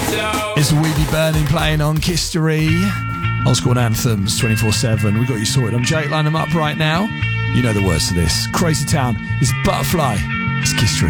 It's Weedy Burning playing on Kistery. Old school anthems 24/7. We got you sorted. I'm Jake, line them up right now. You know the words to this. Crazy Town is Butterfly. It's Kistery.